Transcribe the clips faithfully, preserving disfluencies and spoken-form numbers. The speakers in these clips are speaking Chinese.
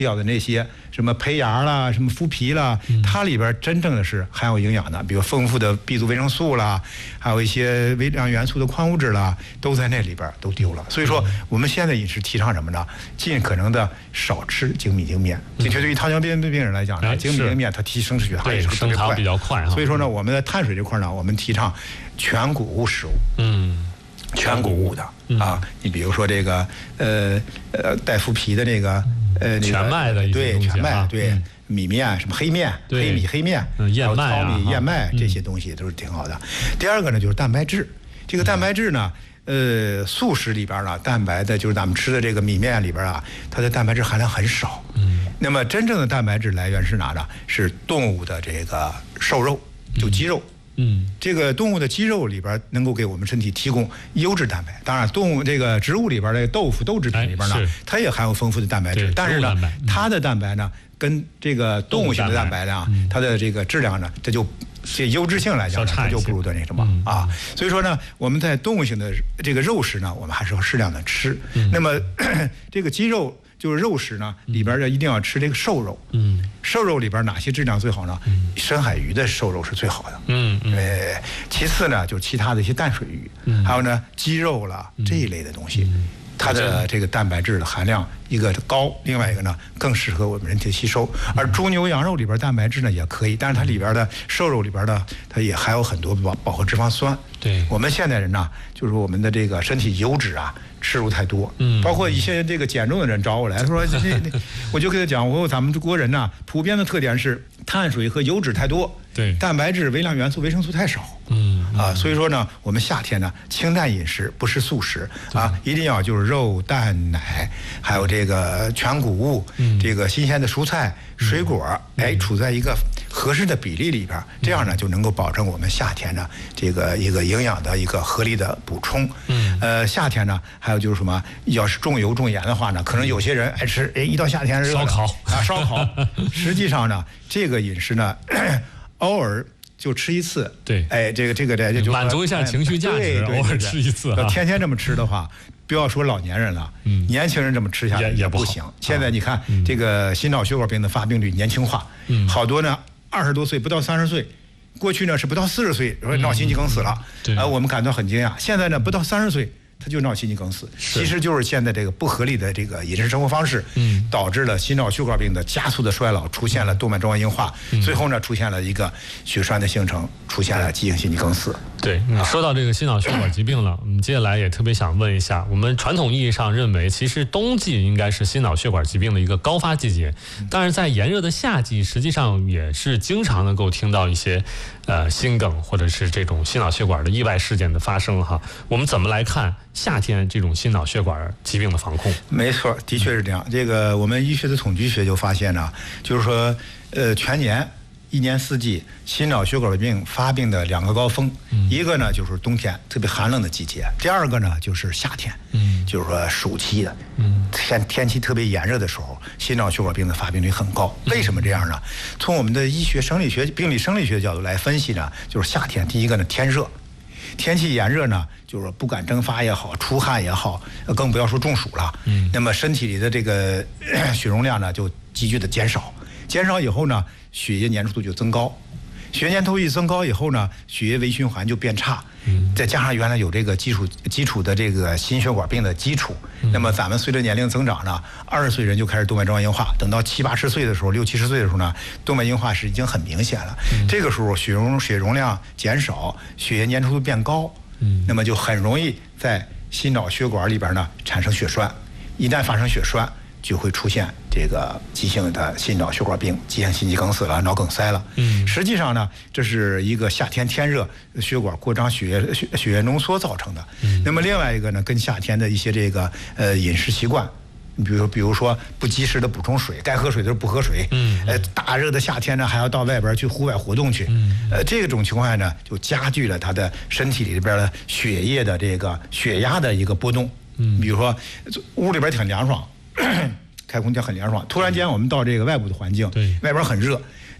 要的那些什么胚芽啦、什么麸皮啦，它里边真正的是含有营养的，比如丰富的 B 族维生素啦，还有一些微量元素的矿物质啦，都在那里边都丢了。所以说，我们现在饮食提倡什么呢？尽可能的少吃精米精面。的确，对于糖尿病病人来讲呢，精米精面它提升血糖也是特别快， 比较快。 所以说呢，我们在碳水这块呢，我们提倡全谷物食物。嗯。全谷物的啊，你比如说这个呃呃带麸皮的那个呃全麦的一些对全麦对米面什么黑面黑米黑面燕麦糙米燕麦这些东西都是挺好的。第二个呢就是蛋白质，这个蛋白质呢呃素食里边呢蛋白的就是咱们吃的这个米面里边啊，它的蛋白质含量很少。嗯，那么真正的蛋白质来源是哪呢？是动物的这个瘦肉，就鸡肉。嗯，这个动物的肌肉里边能够给我们身体提供优质蛋白。当然，动物这个植物里边的豆腐、豆制品里边呢，它也含有丰富的蛋白质。但是呢，它的蛋白呢，跟这个动物性的蛋白呢，它的这个质量呢，这就这优质性来讲呢，它就不如的那什么啊。所以说呢，我们在动物性的这个肉食呢，我们还是要适量的吃。那么这个鸡肉。就是肉食呢，里边儿一定要吃这个瘦肉。嗯，瘦肉里边哪些质量最好呢？深海鱼的瘦肉是最好的。嗯嗯。呃，其次呢，就是其他的一些淡水鱼，嗯、还有呢鸡肉啦、嗯、这一类的东西，嗯、它的这个蛋白质的含量一个高，另外一个呢更适合我们人体吸收。而猪牛羊肉里边蛋白质呢也可以，但是它里边的瘦肉里边呢，它也含有很多饱饱和脂肪酸。对，我们现代人呢，就是我们的这个身体油脂啊。摄入太多，嗯，包括一些这个减重的人找我来说，这这，我就跟他讲，我说咱们国人呐，普遍的特点是碳水和油脂太多，对，蛋白质、微量元素、维生素太少，嗯啊，所以说呢，我们夏天呢，清淡饮食，不是素食啊，一定要就是肉、蛋、奶，还有这个全谷物，嗯，这个新鲜的蔬菜、水果，哎，处在一个合适的比例里边，这样呢就能够保证我们夏天呢这个一个营养的一个合理的补充，嗯，呃，夏天呢还有就是什么，要是重油重盐的话呢，可能有些人爱吃，哎，一到夏天热烧烤啊，烧烤，实际上呢，这个饮食呢，偶尔就吃一次， 对， 哎，这个这个这就满足一下情绪价值，偶尔吃一次， 要天天这么吃的话。不要说老年人了，嗯，年轻人这么吃下来也不行。现在你看、啊嗯、这个心脑血管病的发病率年轻化，嗯，好多呢二十多岁不到三十岁，过去呢是不到四十岁说闹心肌梗死了，嗯、呃，我们感到很惊讶。现在呢不到三十岁他就闹心肌梗死，其实就是现在这个不合理的这个饮食生活方式，嗯，导致了心脑血管病的加速的衰老，出现了动脉粥样硬化，嗯、最后呢出现了一个血栓的形成，出现了急性心肌梗死。 对，你说到这个心脑血管疾病了，我们接下来也特别想问一下，我们传统意义上认为，其实冬季应该是心脑血管疾病的一个高发季节，但是在炎热的夏季，实际上也是经常能够听到一些呃心梗或者是这种心脑血管的意外事件的发生哈。我们怎么来看夏天这种心脑血管疾病的防控？ 没错，的确是这样。这个我们医学的统计学就发现呢，就是说，呃，全年。一年四季心脑血管病发病的两个高峰，嗯、一个呢就是冬天特别寒冷的季节，第二个呢就是夏天，嗯，就是说暑期的，嗯，天天气特别炎热的时候，心脑血管病的发病率很高。为什么这样呢？从我们的医学生理学、病理生理学的角度来分析呢，就是夏天第一个呢天热，天气炎热呢，就是说不管蒸发也好，出汗也好，更不要说中暑了，嗯，那么身体里的这个血容量呢就急剧的减少，减少以后呢。血液粘稠度就增高，血液粘稠度一增高以后呢，血液微循环就变差，嗯，再加上原来有这个基础基础的这个心血管病的基础，嗯、那么咱们随着年龄增长呢，二十岁人就开始动脉粥样硬化，等到七八十岁的时候，六七十岁的时候呢，动脉硬化是已经很明显了。嗯、这个时候血容血容量减少，血液粘稠度变高，嗯，那么就很容易在心脑血管里边呢产生血栓，一旦发生血栓。就会出现这个急性的心脑血管病、急性心肌梗死了、脑梗塞了。嗯，实际上呢，这是一个夏天天热，血管扩张、血液血血液浓缩造成的。嗯，那么另外一个呢，跟夏天的一些这个呃饮食习惯，你比如比如说不及时的补充水，该喝水的时候不喝水。嗯，呃，大热的夏天呢，还要到外边去户外活动去。嗯，呃，这种情况下呢，就加剧了他的身体里边的血液的这个血压的一个波动。嗯，比如说屋里边挺凉爽。开空调很凉爽，突然间我们到这个外部的环境，对，外边很热，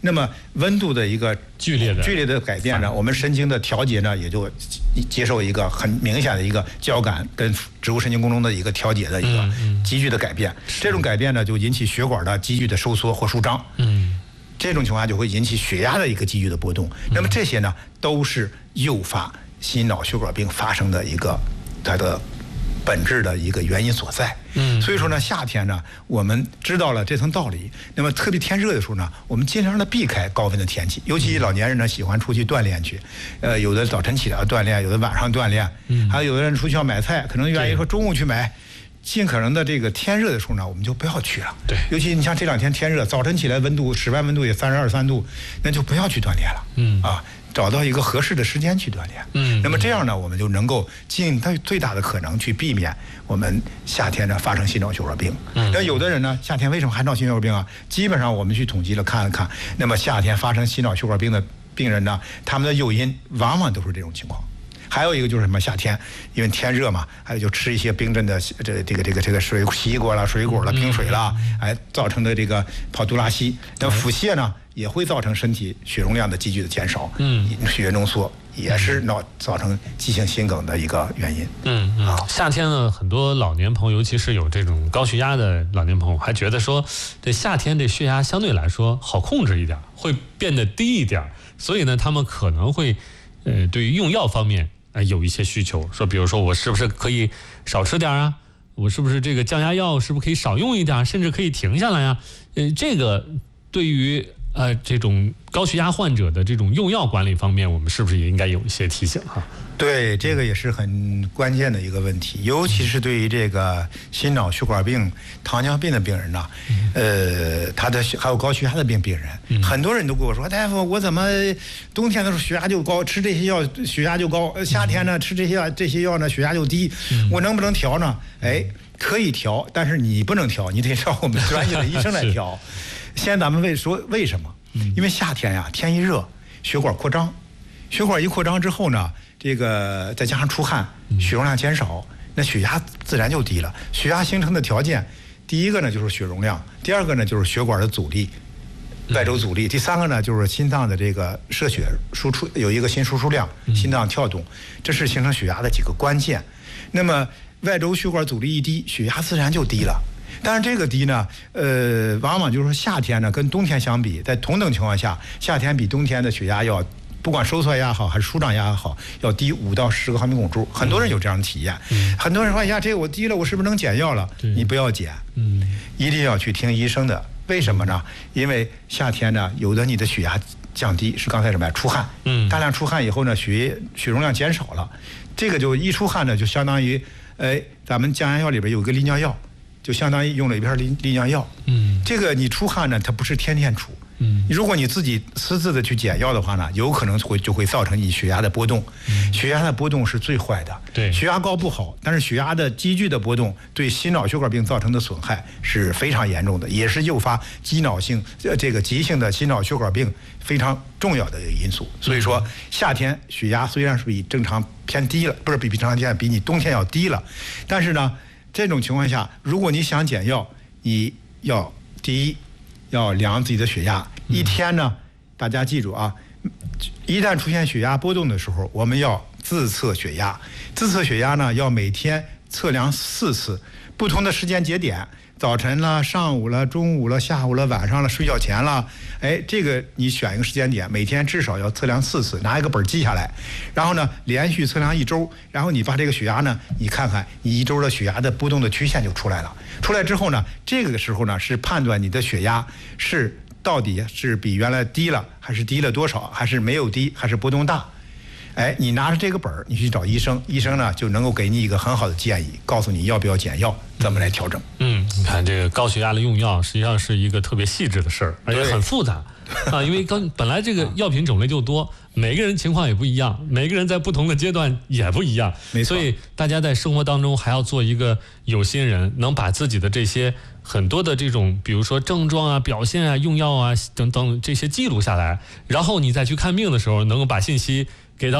那么温度的一个剧烈的剧烈的改变呢，我们神经的调节呢也就接受一个很明显的一个交感跟植物神经功能的一个调节的一个急剧的改变。这种改变呢就引起血管的急剧的收缩或舒张。嗯。这种情况下就会引起血压的一个急剧的波动。那么这些呢都是诱发心脑血管病发生的一个它的本质的一个原因所在。嗯，所以说呢，夏天呢，我们知道了这层道理。那么特别天热的时候呢，我们尽量的避开高温的天气，尤其老年人呢喜欢出去锻炼去，呃，有的早晨起来要锻炼，有的晚上锻炼，嗯，还有有的人出去要买菜，可能愿意说中午去买。尽可能的这个天热的时候呢，我们就不要去了。对，尤其你像这两天天热，早晨起来温度室外温度也三十二三度，那就不要去锻炼了。嗯啊，找到一个合适的时间去锻炼。嗯，那么这样呢，我们就能够尽最最大的可能去避免我们夏天呢发生心脑血管病。嗯，那有的人呢，夏天为什么还闹心血管病啊？基本上我们去统计了看了看，那么夏天发生心脑血管病的病人呢，他们的诱因往往都是这种情况。还有一个就是什么？夏天因为天热嘛，还有就吃一些冰镇的这这个这个这个水西瓜啦、水果啦、冰水啦，哎，造成的这个跑杜拉西。那腹泻呢，也会造成身体血容量的急剧的减少，嗯，血液浓缩也是脑造成急性心梗的一个原因。嗯嗯。啊， 夏天呢，很多老年朋友，尤其是有这种高血压的老年朋友，还觉得说，这夏天这血压相对来说好控制一点，会变得低一点，所以呢，他们可能会，呃，对于用药方面。呃，有一些需求，说比如说我是不是可以少吃点啊？我是不是这个降压药是不是可以少用一点，甚至可以停下来啊？呃，这个对于呃这种高血压患者的这种用药管理方面，我们是不是也应该有一些提醒哈？ 对，这个也是很关键的一个问题，尤其是对于这个心脑血管病、糖尿病的病人呢，呃，他的还有高血压的病病人，嗯、很多人都跟我说，大夫，我怎么冬天的时候血压就高，吃这些药血压就高，夏天呢吃这些药这些药呢血压就低，嗯、我能不能调呢？哎，可以调，但是你不能调，你得找我们专业的医生来调。先咱们为说为什么？因为夏天呀，天一热，血管扩张，血管一扩张之后呢，这个再加上出汗，血容量减少，那血压自然就低了。血压形成的条件，第一个呢就是血容量，第二个呢就是血管的阻力，外周阻力，第三个呢就是心脏的这个射血输出有一个心输出量，心脏跳动，这是形成血压的几个关键。那么外周血管阻力一低，血压自然就低了。但是这个低呢，呃，往往就是说夏天呢跟冬天相比，在同等情况下，夏天比冬天的血压要，不管收缩压好还是舒张压好，要低五到十个毫米汞柱。很多人有这样的体验，嗯、很多人说，哎呀，这个我低了，我是不是能减药了？你不要减，嗯，一定要去听医生的。为什么呢？因为夏天呢，有的你的血压降低是刚才什么呀？出汗，嗯，大量出汗以后呢，血血容量减少了，这个就一出汗呢，就相当于，哎，咱们降压药里边有一个利尿药。就相当于用了一片利利尿药，嗯，这个你出汗呢，它不是天天出，嗯，如果你自己私自的去减药的话呢，有可能会就会造成你血压的波动，嗯、血压的波动是最坏的，对，血压高不好，但是血压的急剧的波动对心脑血管病造成的损害是非常严重的，也是诱发急脑性呃这个急性的心脑血管病非常重要的一个因素。所以说，夏天血压虽然是比正常偏低了，不是比平常天比你冬天要低了，但是呢。这种情况下，如果你想减药，你要第一要量自己的血压，一天呢，大家记住啊，一旦出现血压波动的时候，我们要自测血压。自测血压呢，要每天测量四次，不同的时间节点，早晨了、上午了、中午了、下午了、晚上了、睡觉前了，哎，这个你选一个时间点，每天至少要测量四次，拿一个本记下来，然后呢，连续测量一周，然后你把这个血压呢，你看看你一周的血压的波动的曲线就出来了。出来之后呢，这个时候呢是判断你的血压是到底是比原来低了，还是低了多少，还是没有低，还是波动大。哎，你拿着这个本儿，你去找医生，医生呢就能够给你一个很好的建议，告诉你要不要减药，怎么来调整。 嗯，你看这个高血压的用药，实际上是一个特别细致的事儿，而且很复杂啊。因为刚本来这个药品种类就多，每个人情况也不一样，每个人在不同的阶段也不一样，没错。所以大家在生活当中还要做一个有心人，能把自己的这些很多的这种，比如说症状啊、表现啊、用药啊等等这些记录下来，然后你再去看病的时候，能够把信息给到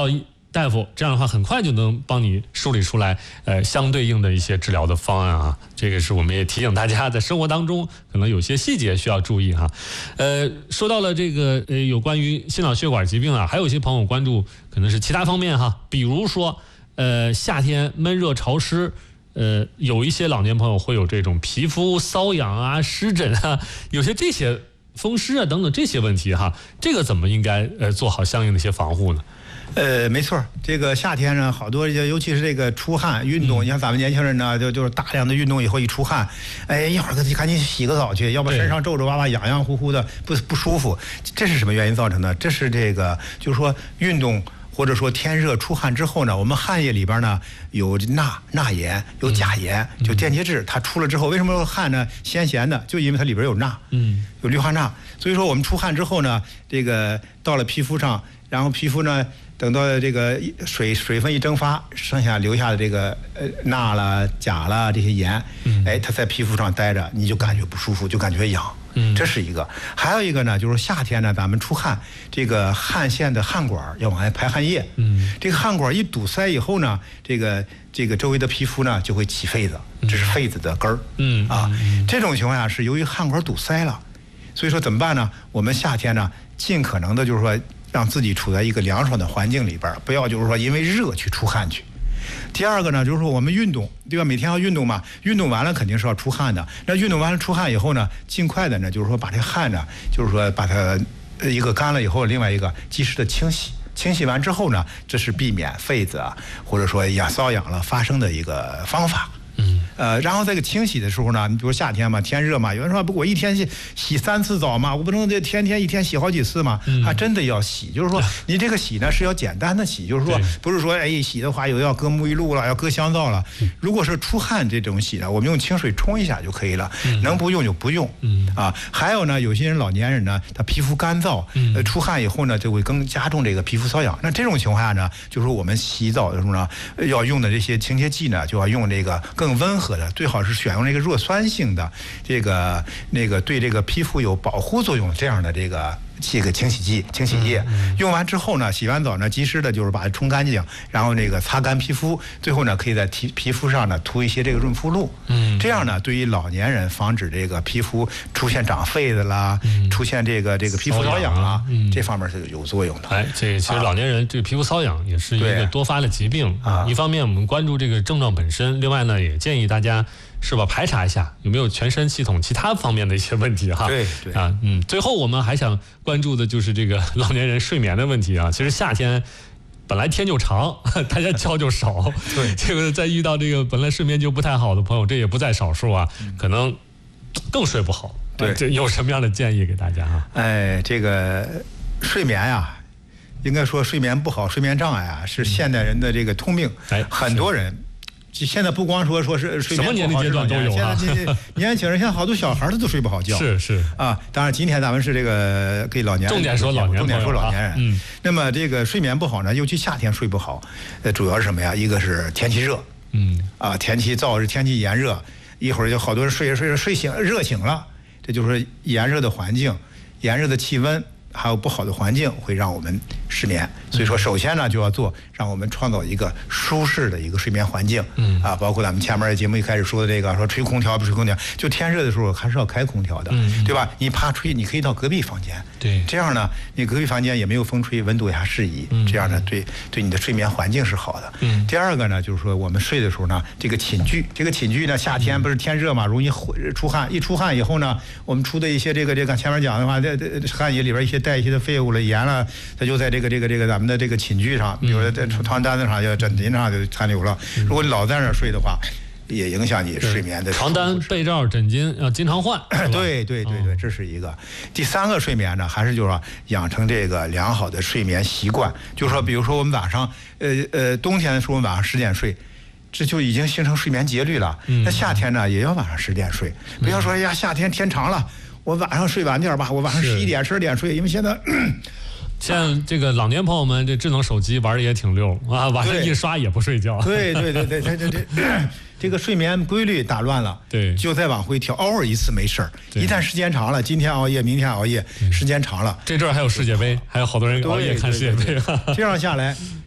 大夫，这样的话很快就能帮你梳理出来，呃，相对应的一些治疗的方案啊。这个是我们也提醒大家，在生活当中可能有些细节需要注意哈。呃，说到了这个呃有关于心脑血管疾病啊，还有一些朋友关注可能是其他方面哈，比如说呃夏天闷热潮湿。呃，有一些老年朋友会有这种皮肤瘙痒啊、湿疹啊，有些这些风湿啊等等这些问题哈，这个怎么应该呃做好相应的一些防护呢？ 呃，没错，这个夏天呢，好多尤其是这个出汗运动，嗯、你像咱们年轻人呢，就就是大量的运动以后一出汗，哎，一会儿赶紧洗个澡去，要不身上皱皱巴巴、痒痒乎乎的，不不舒服。这是什么原因造成的？这是这个，就是说运动。或者说天热出汗之后呢，我们汗液里边呢有钠、钠盐，有钾盐，就电解质，它出了之后，为什么汗呢咸咸的？就因为它里边有钠，嗯，有氯化钠。所以说我们出汗之后呢，这个到了皮肤上，然后皮肤呢，等到这个水水分一蒸发，剩下留下的这个呃钠啦、钾啦这些盐，哎，它在皮肤上待着，你就感觉不舒服，就感觉痒。嗯，这是一个，还有一个呢，就是夏天呢，咱们出汗，这个汗腺的汗管要往外排汗液，嗯，这个汗管一堵塞以后呢，这个这个周围的皮肤呢就会起痱子，这是痱子的根儿，嗯啊，这种情况下是由于汗管堵塞了，所以说怎么办呢？我们夏天呢，尽可能的就是说让自己处在一个凉爽的环境里边，不要就是说因为热去出汗去。第二个呢，就是说我们运动，对吧？每天要运动嘛，运动完了肯定是要出汗的。那运动完了出汗以后呢，尽快的呢，就是说把这汗呢，就是说把它一个干了以后，另外一个及时的清洗。清洗完之后呢，这是避免痱子啊，或者说痒瘙痒了发生的一个方法。嗯，呃，然后这个清洗的时候呢，你比如夏天嘛，天热嘛，有人说不，我一天洗洗三次澡嘛，我不能这天天一天洗好几次嘛，嗯、还真的要洗。就是说，你这个洗呢是要简单的洗，就是说不是说哎洗的话有要搁沐浴露了，要搁香皂了。如果是出汗这种洗呢，我们用清水冲一下就可以了，嗯、能不用就不用。嗯啊，还有呢，有些人老年人呢，他皮肤干燥，呃，出汗以后呢，就会更加重这个皮肤瘙痒。那这种情况下呢，就是说我们洗澡的时候呢，要用的这些清洁剂呢，就要用这个更温和的，最好是选用这个弱酸性的，这个那个对这个皮肤有保护作用这样的这个这个清洗剂、清洗液。嗯嗯、用完之后呢，洗完澡呢，及时的就是把它冲干净，然后那个擦干皮肤，最后呢，可以在皮皮肤上呢涂一些这个润肤露。嗯，这样呢，对于老年人防止这个皮肤出现长痱子啦，嗯、出现这个这个皮肤瘙痒啦，嗯、这方面是有作用的。 哎，这其实老年人这个皮肤瘙痒也是一个多发的疾病啊。一方面我们关注这个症状本身，另外呢，也建议大家是吧排查一下有没有全身系统其他方面的一些问题哈。 对对啊，嗯，最后我们还想关注的就是这个老年人睡眠的问题啊。其实夏天本来天就长，大家觉就少，对，这个在遇到这个本来睡眠就不太好的朋友，这也不在少数啊，可能更睡不好。 对， 这有什么样的建议给大家啊？ 哎，这个睡眠呀，应该说睡眠不好、睡眠障碍啊，是现代人的这个通病。哎，很多人。现在不光说说是睡眠什么年龄阶段都有啊，现在年轻人现在好多小孩他都睡不好觉。 是是啊，当然今天咱们是这个给老年人重点说老年人， 重点说老年人。嗯，那么这个睡眠不好呢，尤其夏天睡不好，呃，主要是什么呀？一个是天气热，嗯啊，天气燥是天气炎热，一会儿就好多人睡着睡着睡醒热醒了，这就是炎热的环境、炎热的气温。还有不好的环境会让我们失眠，所以说首先呢就要做，让我们创造一个舒适的一个睡眠环境。嗯啊，包括咱们前面的节目一开始说的这个，说吹空调不吹空调，就天热的时候还是要开空调的，嗯、对吧？你怕吹，你可以到隔壁房间。 对， 这样呢，你隔壁房间也没有风吹，温度也还适宜，嗯、这样呢对对你的睡眠环境是好的。嗯。第二个呢，就是说我们睡的时候呢，这个寝具，这个寝具呢，夏天不是天热嘛，容易出汗，一出汗以后呢，我们出的一些这个这个前面讲的话，这这汗液里边一些带一些的废物了、盐了，它就在这个这个这个咱们的这个寝具上，比如说在床单子上、就枕巾上就残留了。如果你老在那儿睡的话，也影响你睡眠的。 床单、被罩、枕巾要经常换。 对对对对，这是一个。第三个睡眠呢，还是就是说养成这个良好的睡眠习惯。就是说，比如说我们晚上，呃呃，冬天的时候我们晚上十点睡。这就已经形成睡眠节律了。嗯、那夏天呢，也要晚上十点睡，不要说哎呀，夏天天长了，我晚上睡晚点吧，我晚上十一点、十二点睡，因为现在。 像这个老年朋友们，这智能手机玩的也挺溜啊，晚上一刷也不睡觉。 对对对对对对对，这个睡眠规律打乱了， 对， 就再往回调，偶尔一次没事儿，一旦时间长了，今天熬夜，明天熬夜，时间长了， 这阵儿还有世界杯，还有好多人熬夜看世界杯， 这样下来。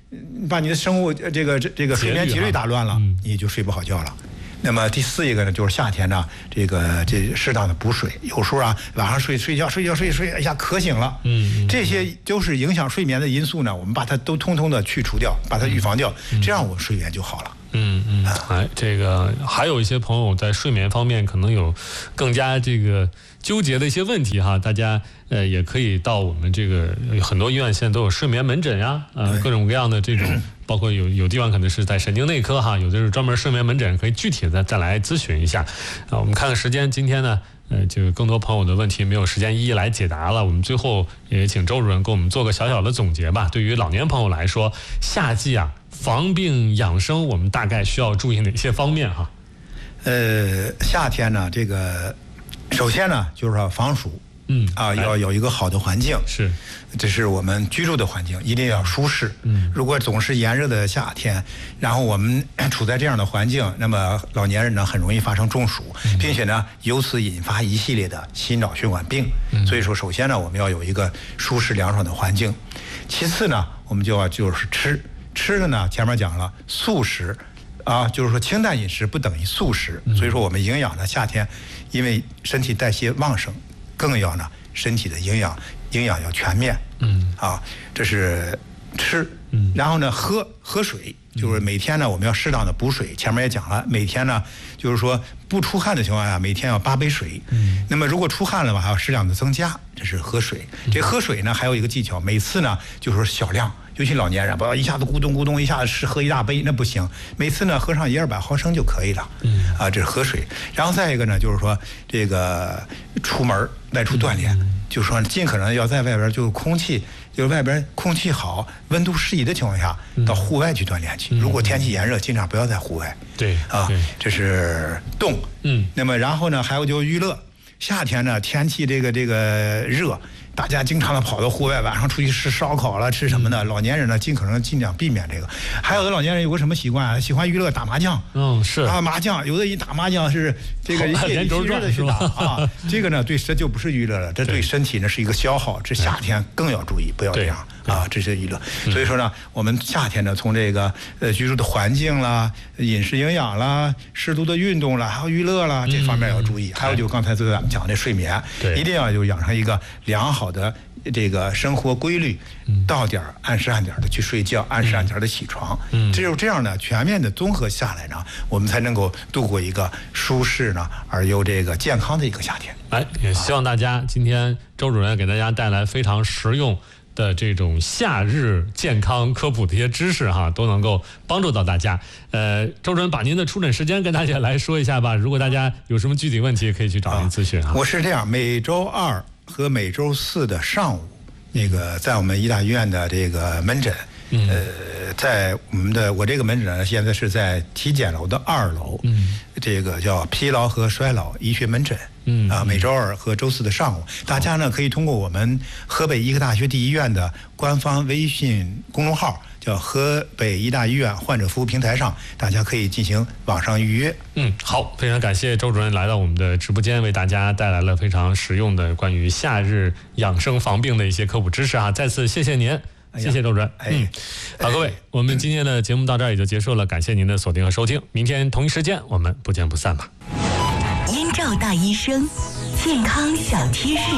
把你的生物这个这个睡眠节律打乱了，你就睡不好觉了。那么第四一个呢，就是夏天呢，这个这适当的补水。有时候啊，晚上睡睡觉睡觉睡睡，哎呀渴醒了，嗯，这些都是影响睡眠的因素呢，我们把它都通通的去除掉，把它预防掉，这样我们睡眠就好了。 嗯嗯，哎，这个还有一些朋友在睡眠方面可能有更加这个纠结的一些问题哈，大家呃也可以到我们这个很多医院现在都有睡眠门诊呀，呃各种各样的这种，包括有有地方可能是在神经内科哈，有的是专门睡眠门诊，可以具体的再来咨询一下。啊，我们看看时间，今天呢，呃，就更多朋友的问题没有时间一一来解答了，我们最后也请周主任给我们做个小小的总结吧。对于老年朋友来说，夏季啊，防病养生，我们大概需要注意哪些方面哈？ 呃，夏天呢，这个首先呢，就是说防暑。嗯啊，要有一个好的环境，是，这是我们居住的环境，一定要舒适。嗯，如果总是炎热的夏天，然后我们处在这样的环境，那么老年人呢很容易发生中暑，并且呢由此引发一系列的心脑血管病。嗯，所以说，首先呢我们要有一个舒适凉爽的环境，其次呢我们就要就是吃吃的呢，前面讲了素食。啊，就是说清淡饮食不等于素食，所以说我们营养呢，夏天因为身体代谢旺盛，更要呢身体的营养营养要全面。嗯，啊，这是吃，嗯，然后呢喝喝水，就是每天呢我们要适当的补水，前面也讲了，每天呢就是说不出汗的情况下，每天要八杯水。嗯，那么如果出汗了吧，还要适量的增加，这是喝水。这喝水呢还有一个技巧，每次呢就是小量。尤其老年人，不要一下子咕咚咕咚一下子是喝一大杯，那不行。每次呢喝上一二百毫升就可以了。嗯，啊，这是喝水。然后再一个呢，就是说这个出门外出锻炼，嗯、就是说尽可能要在外边，就是空气，就是外边空气好、温度适宜的情况下，嗯、到户外去锻炼去。嗯、如果天气炎热，尽量不要在户外。对啊，这是动。嗯，那么然后呢，还有就是娱乐。夏天呢，天气这个这个热。大家经常的跑到户外，晚上出去吃烧烤了，吃什么的？嗯、老年人呢，尽可能尽量避免这个。还有的老年人有个什么习惯啊？喜欢娱乐打麻将。嗯，是啊，麻将有的一打麻将是这个夜以继日的去打啊。这个呢，对这就不是娱乐了，这对身体呢是一个消耗。这夏天更要注意，不要这样啊，这是娱乐。所以说呢，我们夏天呢，从这个呃居住的环境啦、饮食营养啦、适度的运动啦，还有娱乐啦，这方面要注意。还有就刚才咱们讲的睡眠，一定要就养成一个良好。好的，这个生活规律，到点儿按时按点的去睡觉，按时按点的起床，嗯，只有这样呢，全面的综合下来呢，我们才能够度过一个舒适呢而又这个健康的一个夏天。 哎，也希望大家今天周主任给大家带来非常实用的这种夏日健康科普的一些知识哈，都能够帮助到大家。呃，周主任把您的出诊时间跟大家来说一下吧，如果大家有什么具体问题，可以去找您咨询哈。 我是这样，每周二和每周四的上午，那个在我们医大医院的这个门诊，嗯、呃，在我们的我这个门诊呢，现在是在体检楼的二楼，嗯，这个叫疲劳和衰老医学门诊，嗯啊，每周二和周四的上午，大家呢可以通过我们河北医科大学第一医院的官方微信公众号。叫河北医大医院患者服务平台上，大家可以进行网上预约。 嗯，好，非常感谢周主任来到我们的直播间，为大家带来了非常实用的关于夏日养生防病的一些科普知识啊！再次谢谢您，谢谢周主任。哎，嗯，好，各位，我们今天的节目到这儿也就结束了，感谢您的锁定和收听，明天同一时间我们不见不散吧。 燕赵大医生，健康小贴士。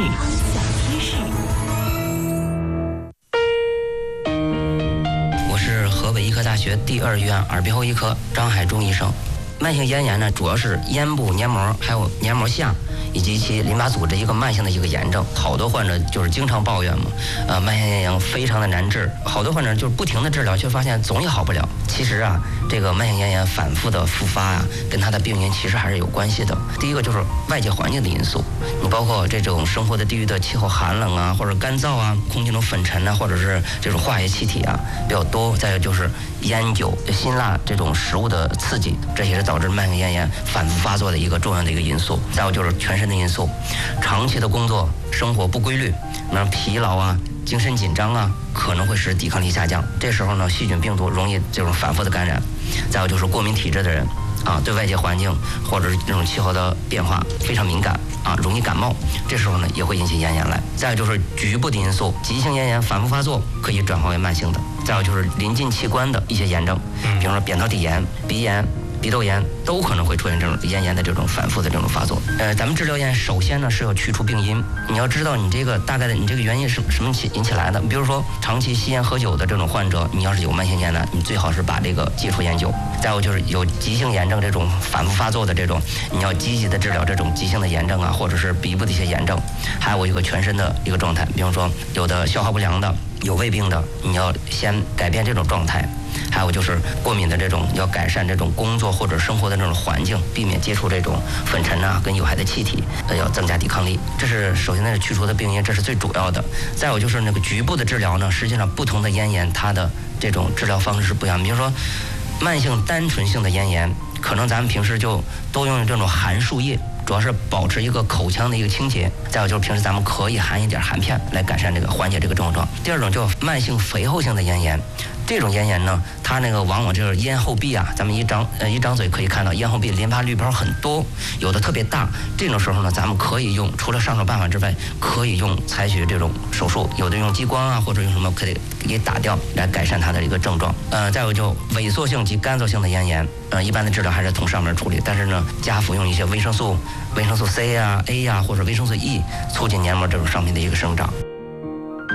河北医科大学第二医院耳鼻喉医科张海忠医生，慢性咽炎呢，主要是咽部黏膜还有黏膜下以及其淋巴组织一个慢性的一个炎症。好多患者就是经常抱怨嘛，呃，慢性咽炎非常的难治，好多患者就是不停的治疗，却发现总也好不了。其实啊，这个慢性咽炎反复的复发啊，跟它的病因其实还是有关系的。第一个就是外界环境的因素，你包括这种生活的地域的气候寒冷啊，或者干燥啊，空气中粉尘啊，或者是这种化学气体啊比较多。再有就是烟酒、辛辣这种食物的刺激，这也是导致慢性咽炎反复发作的一个重要的一个因素。再有就是全身的因素，长期的工作生活不规律，那疲劳啊、精神紧张啊，可能会使抵抗力下降。这时候呢，细菌病毒容易这种反复的感染。再有就是过敏体质的人， 啊，对外界环境或者是这种气候的变化非常敏感啊，容易感冒，这时候呢也会引起咽炎来。再有就是局部的因素，急性咽炎反复发作可以转化为慢性的。再有就是临近器官的一些炎症，比如说扁桃体炎、鼻炎、鼻窦炎都可能会出现这种咽炎的这种反复的这种发作。呃，咱们治疗咽，首先呢是要去除病因，你要知道你这个大概的你这个原因是什么引起来的。比如说长期吸烟喝酒的这种患者，你要是有慢性咽炎，你最好是把这个戒除烟酒。再有就是有急性炎症这种反复发作的这种，你要积极的治疗这种急性的炎症啊，或者是鼻部的一些炎症。还有一个全身的一个状态，比方说有的消化不良的，有胃病的，你要先改变这种状态。还有就是过敏的这种，要改善这种工作或者生活的这种环境，避免接触这种粉尘啊跟有害的气体，呃，要增加抵抗力。这是首先呢是去除的病因，这是最主要的。再有就是那个局部的治疗呢，实际上不同的咽炎它的这种治疗方式是不一样。比如说慢性单纯性的咽炎，可能咱们平时就都用这种含漱液，主要是保持一个口腔的一个清洁。再有就是平时咱们可以含一点含片来改善这个缓解这个症状。第二种叫慢性肥厚性的咽炎，这种咽炎呢，它那个往往就是咽后壁啊，咱们一张呃一张嘴可以看到咽后壁淋巴滤泡很多，有的特别大。这种时候呢，咱们可以用除了上手办法之外，可以用采取这种手术，有的用激光啊，或者用什么可以给打掉来改善它的一个症状。呃，再有就萎缩性及干燥性的咽炎，呃，一般的治疗还是从上面处理，但是呢，加服用一些维生素、维生素 C 啊、A 啊，或者维生素 E， 促进黏膜这种上皮的一个生长。